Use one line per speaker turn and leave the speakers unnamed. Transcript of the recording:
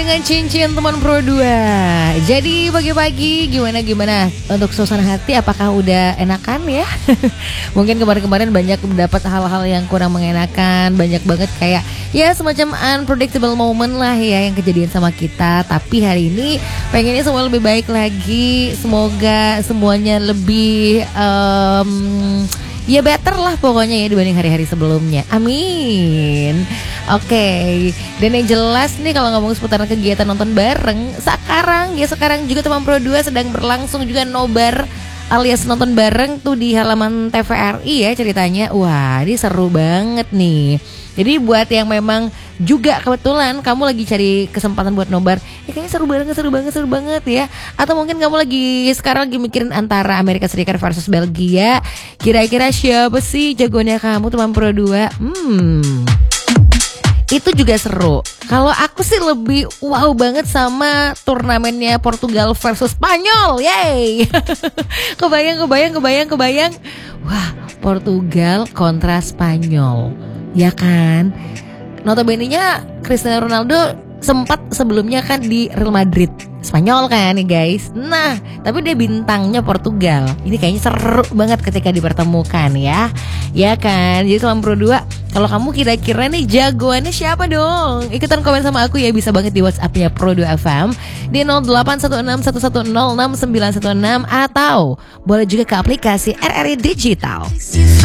dengan cincin teman Pro 2. Jadi pagi-pagi gimana untuk suasana hati, apakah udah enakan ya? Mungkin kemarin-kemarin banyak mendapat hal-hal yang kurang mengenakan, banyak banget kayak ya semacam unpredictable moment lah ya yang kejadian sama kita. Tapi hari ini pengennya semua lebih baik lagi. Semoga semuanya lebih ya better lah pokoknya ya dibanding hari-hari sebelumnya. Amin. Oke. Dan yang jelas nih kalau ngomong seputaran kegiatan nonton bareng, sekarang juga teman Pro 2 sedang berlangsung juga nobar alias nonton bareng tuh di halaman TVRI ya ceritanya. Wah, ini seru banget nih. Jadi buat yang memang juga kebetulan kamu lagi cari kesempatan buat nobar, ya kayaknya seru banget ya. Atau mungkin kamu sekarang lagi mikirin antara Amerika Serikat versus Belgia, kira-kira siapa sih jagoannya kamu teman Pro 2? Itu juga seru. Kalau aku sih lebih wow banget sama turnamennya Portugal versus Spanyol. Yeay. Kebayang. Wah, Portugal kontra Spanyol. Ya kan? Notabene-nya Cristiano Ronaldo sempat sebelumnya kan di Real Madrid Spanyol kan nih guys. Nah, tapi dia bintangnya Portugal. Ini kayaknya seru banget ketika dipertemukan ya. Ya kan? Jadi teman Pro 2, kalau kamu kira-kira nih jagoannya siapa dong? Ikutan komen sama aku ya, bisa banget di WhatsApp-nya Pro 2 FM di 081611069916 atau boleh juga ke aplikasi RRI Digital.